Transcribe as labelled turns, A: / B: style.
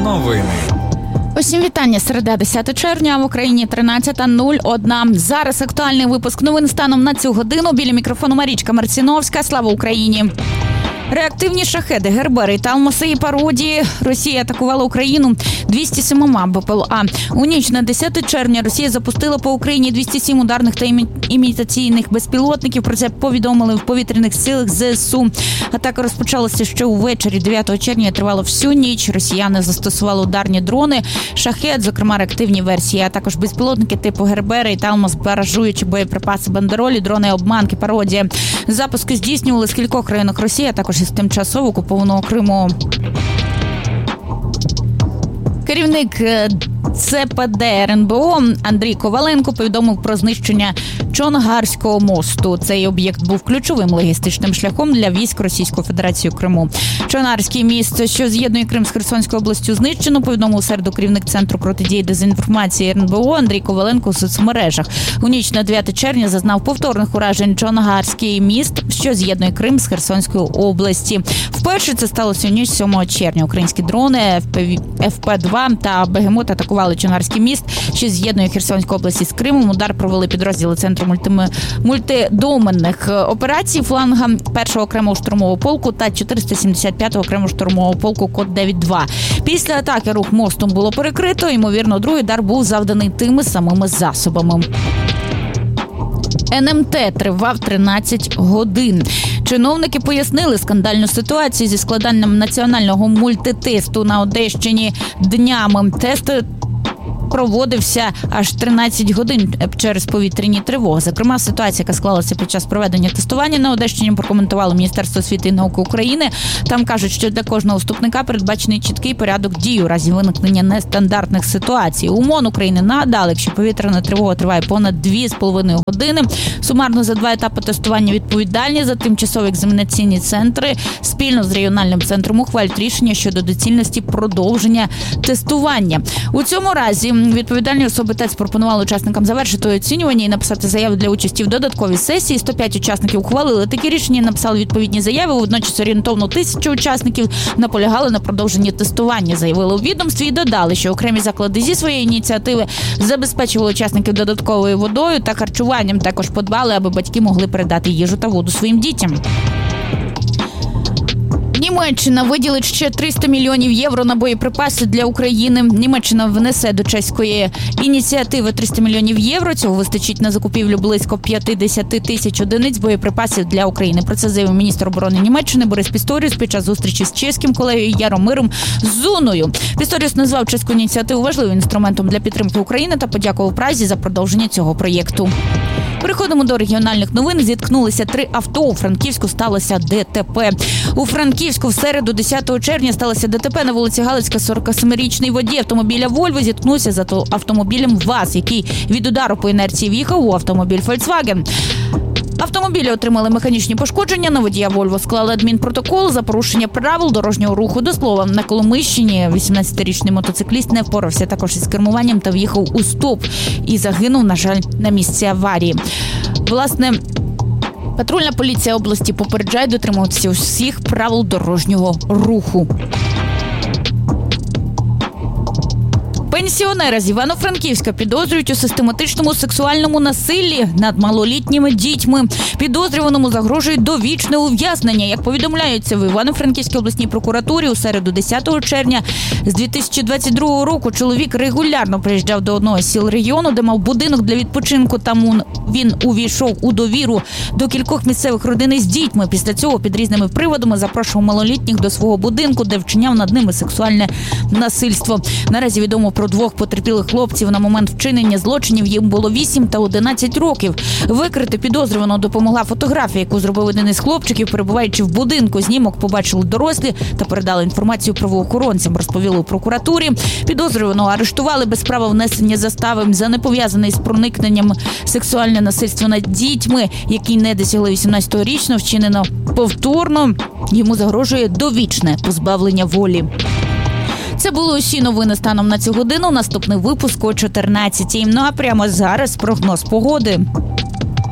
A: Новини.
B: Усім вітання. Середа, 10 червня, в Україні 13:01. Зараз актуальний випуск новин станом на цю годину. Біля мікрофону Марічка Марціновська. Слава Україні! Реактивні шахеди, гербери, Талмаси і пародії. Росія атакувала Україну 207 БПЛА. У ніч на 10 червня Росія запустила по Україні 207 ударних та імітаційних безпілотників. Про це повідомили в повітряних силах ЗСУ. Атака розпочалася ще увечері 9 червня і тривала всю ніч. Росіяни застосували ударні дрони, шахед, зокрема реактивні версії, а також безпілотники типу гербери і Талмас, баражуючі боєприпаси бандеролі, дрони-обманки, пародія. Запуски здійснювали з кількох районах Росії, а також із тимчасово окупованого Криму. Керівник ЦПД РНБО Андрій Коваленко повідомив про знищення Чонгарського мосту. Цей об'єкт був ключовим логістичним шляхом для військ Російської Федерації у Криму. Чонгарський міст, що з'єднує Крим з Херсонською областю, знищено, повідомив у середу керівник Центру протидії дезінформації РНБО Андрій Коваленко у соцмережах. У ніч на 9 червня зазнав повторних уражень Чонгарський міст, що з'єднує Крим з Херсонською області. Вперше це сталося у ніч 7 червня. Українські дрони ФП-2 та Бегемот атакували Чонгарський міст, що з'єднує Херсонську область із Кримом. Удар провели підрозділи Центру мультидоменних операцій фланга 1-го окремого штурмового полку та 475-го окремого штурмового полку Код 9-2. Після атаки рух мостом було перекрито. Ймовірно, другий удар був завданий тими самими засобами. НМТ тривав 13 годин. Чиновники пояснили скандальну ситуацію зі складанням національного мультитесту на Одещині днями. Тест проводився аж 13 годин через повітряні тривоги. Зокрема, ситуація, яка склалася під час проведення тестування на Одещині, прокоментувало Міністерство освіти і науки України. Там кажуть, що для кожного вступника передбачений чіткий порядок дій у разі виникнення нестандартних ситуацій. У МОН України нагадали, якщо повітряна тривога триває понад 2,5 години, сумарно за 2 етапи тестування відповідальні за тимчасові екзаменаційні центри спільно з регіональним центром ухвалюють рішення щодо доцільності продовження тестування. У цьому разі відповідальні особи ТЕЦ пропонували учасникам завершити оцінювання і написати заяви для участі в додатковій сесії. 105 учасників ухвалили такі рішення і написали відповідні заяви. Водночас орієнтовно 1000 учасників наполягали на продовженні тестування, заявили у відомстві і додали, що окремі заклади зі своєї ініціативи забезпечували учасників додатковою водою та харчуванням. Також подбали, аби батьки могли передати їжу та воду своїм дітям. Німеччина виділить ще 300 мільйонів євро на боєприпаси для України. Німеччина внесе до чеської ініціативи 300 мільйонів євро. Цього вистачить на закупівлю близько 50 тисяч одиниць боєприпасів для України. Про це заявив міністр оборони Німеччини Борис Пісторіус під час зустрічі з чеським колегою Яромиром Зуною. Пісторіус назвав чеську ініціативу важливим інструментом для підтримки України та подякував Празі за продовження цього проєкту. Переходимо до регіональних новин. Зіткнулися 3 авто. У Франківську сталося ДТП. У Франківську в середу 10 червня сталося ДТП на вулиці Галицька. 47-річний водій автомобіля «Вольво» зіткнувся з автомобілем ВАЗ, який від удару по інерції в'їхав у автомобіль «Фольксваген». Автомобілі отримали механічні пошкодження. На водія «Вольво» склали адмінпротокол за порушення правил дорожнього руху. До слова, на Коломийщині 18-річний мотоцикліст не впорався також із кермуванням та в'їхав у стовп і загинув, на жаль, на місці аварії. Власне, патрульна поліція області попереджає дотримуватися усіх правил дорожнього руху. Пенсіонера з Івано-Франківська підозрюють у систематичному сексуальному насиллі над малолітніми дітьми. Підозрюваному загрожує довічне ув'язнення. Як повідомляється в Івано-Франківській обласній прокуратурі, у середу 10 червня з 2022 року чоловік регулярно приїжджав до одного з сіл регіону, де мав будинок для відпочинку. Там він увійшов у довіру до кількох місцевих родин із дітьми. Після цього під різними приводами запрошував малолітніх до свого будинку, де вчиняв над ними сексуальне насильство. Наразі відомо про 2 потерпілих хлопців. На момент вчинення злочинів їм було 8 та 11 років. Викрити підозрюваного допомогла фотографія, яку зробив один із хлопчиків, перебуваючи в будинку. Знімок побачили дорослі та передали інформацію правоохоронцям, розповіли у прокуратурі. Підозрюваного арештували без права внесення застави за непов'язаний з проникненням сексуальне насильство над дітьми, які не досягли 18-річного, вчинено повторно. Йому загрожує довічне позбавлення волі. Це були усі новини станом на цю годину. Наступний випуск о 14-й. Ну а прямо зараз прогноз погоди.